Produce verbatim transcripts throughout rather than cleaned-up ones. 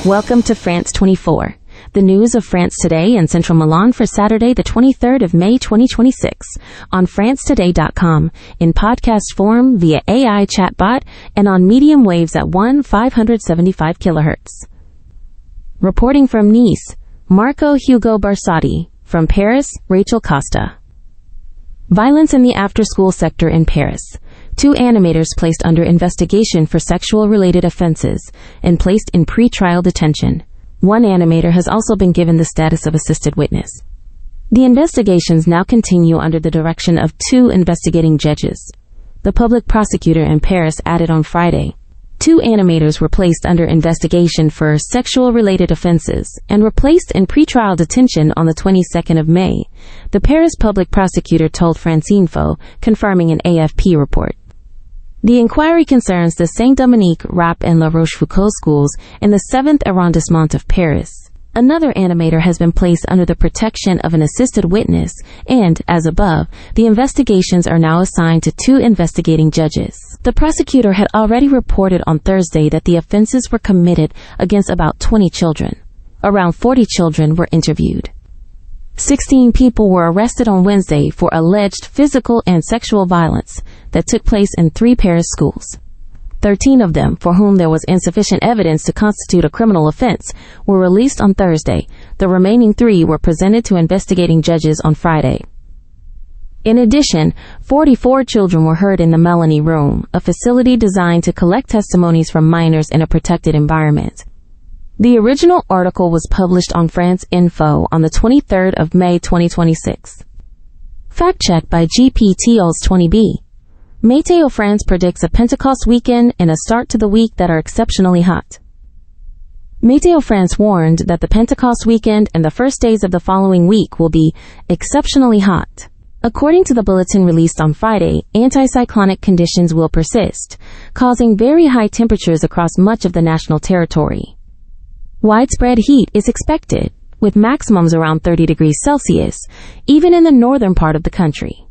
Welcome to France twenty-four, the news of France today and Central Milan for Saturday the twenty-third of May twenty twenty-six, on France Today dot com, in podcast form via A I chatbot, and on medium waves at one five seventy-five kilohertz. Reporting from Nice, Marco Hugo Barsati. From Paris, Rachel Costa. Violence in the after-school sector in Paris. Two animators placed under investigation for sexual-related offenses and placed in pre-trial detention. One animator has also been given the status of assisted witness. The investigations now continue under the direction of two investigating judges. The public prosecutor in Paris added on Friday, two animators were placed under investigation for sexual-related offenses and were placed in pretrial detention on the twenty-second of May, the Paris public prosecutor told Franceinfo, confirming an A F P report. The inquiry concerns the Saint-Dominique, Rapp, and La Rochefoucauld schools in the seventh arrondissement of Paris. Another animator has been placed under the protection of an assisted witness, and, as above, the investigations are now assigned to two investigating judges. The prosecutor had already reported on Thursday that the offenses were committed against about twenty children. Around forty children were interviewed. Sixteen people were arrested on Wednesday for alleged physical and sexual violence that took place in three Paris schools. Thirteen of them, for whom there was insufficient evidence to constitute a criminal offense, were released on Thursday. The remaining three were presented to investigating judges on Friday. In addition, forty-four children were heard in the Melanie Room, a facility designed to collect testimonies from minors in a protected environment. The original article was published on France Info on the twenty-third of May twenty twenty-six. Fact-checked by G P T O L S twenty B. Météo France predicts a Pentecost weekend and a start to the week that are exceptionally hot. Météo France warned that the Pentecost weekend and the first days of the following week will be exceptionally hot. According to the bulletin released on Friday, anticyclonic conditions will persist, causing very high temperatures across much of the national territory. Widespread heat is expected, with maximums around thirty degrees Celsius, even in the northern part of the country.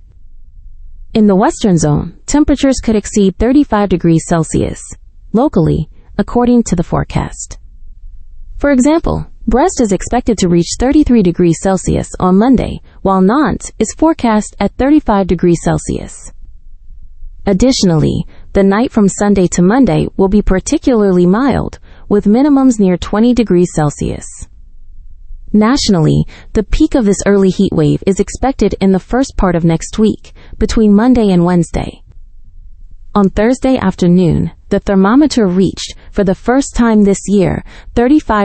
In the western zone, temperatures could exceed thirty-five degrees Celsius, locally, according to the forecast. For example, Brest is expected to reach thirty-three degrees Celsius on Monday, while Nantes is forecast at thirty-five degrees Celsius. Additionally, the night from Sunday to Monday will be particularly mild, with minimums near twenty degrees Celsius. Nationally, the peak of this early heat wave is expected in the first part of next week, between Monday and Wednesday. On Thursday afternoon, the thermometer reached, for the first time this year, thirty-five